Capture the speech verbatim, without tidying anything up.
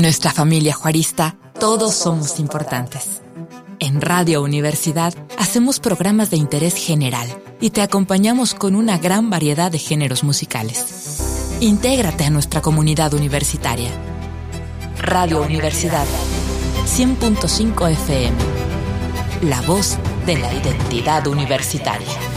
nuestra familia juarista, todos somos importantes. En Radio Universidad hacemos programas de interés general y te acompañamos con una gran variedad de géneros musicales. Intégrate a nuestra comunidad universitaria. Radio Universidad, cien punto cinco F M. La voz de la identidad universitaria.